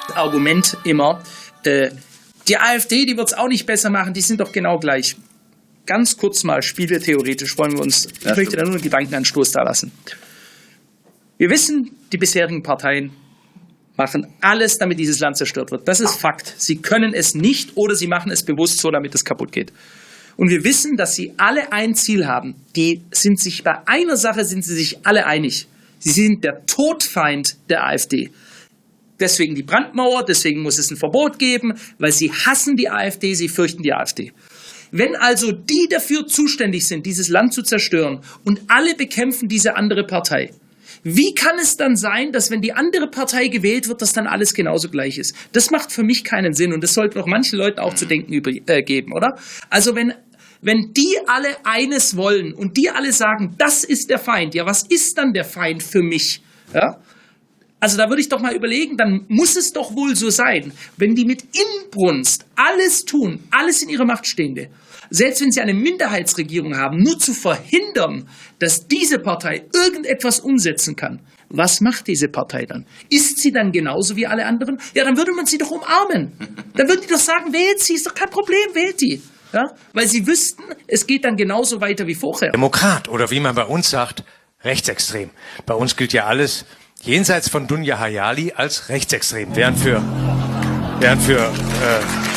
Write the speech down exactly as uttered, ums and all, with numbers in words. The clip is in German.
Argument immer, äh, die AfD, die wird es auch nicht besser machen, die sind doch genau gleich. Ganz kurz mal, spieletheoretisch wollen wir uns, ich ja, möchte da nur einen Gedankenanstoß da lassen. Wir wissen, die bisherigen Parteien machen alles, damit dieses Land zerstört wird. Das ist Fakt. Sie können es nicht oder sie machen es bewusst so, damit es kaputt geht. Und wir wissen, dass sie alle ein Ziel haben. Die sind sich bei einer Sache sind sie sich alle einig. Sie sind der Todfeind der AfD. Deswegen die Brandmauer, deswegen muss es ein Verbot geben, weil sie hassen die AfD, sie fürchten die AfD. Wenn also die dafür zuständig sind, dieses Land zu zerstören und alle bekämpfen diese andere Partei, wie kann es dann sein, dass wenn die andere Partei gewählt wird, dass dann alles genauso gleich ist? Das macht für mich keinen Sinn und das sollte auch manchen Leuten auch zu denken über, äh, geben, oder? Also wenn, wenn die alle eines wollen und die alle sagen, das ist der Feind, ja, was ist dann der Feind für mich? Ja? Also da würde ich doch mal überlegen, dann muss es doch wohl so sein, wenn die mit Inbrunst alles tun, alles in ihrer Macht Stehende, selbst wenn sie eine Minderheitsregierung haben, nur zu verhindern, dass diese Partei irgendetwas umsetzen kann. Was macht diese Partei dann? Ist sie dann genauso wie alle anderen? Ja, dann würde man sie doch umarmen. Dann würden die doch sagen, wählt sie, ist doch kein Problem, wählt die. Ja? Weil sie wüssten, es geht dann genauso weiter wie vorher. Demokrat oder wie man bei uns sagt, rechtsextrem. Bei uns gilt ja alles jenseits von Dunja Hayali als rechtsextrem, während für, während für äh,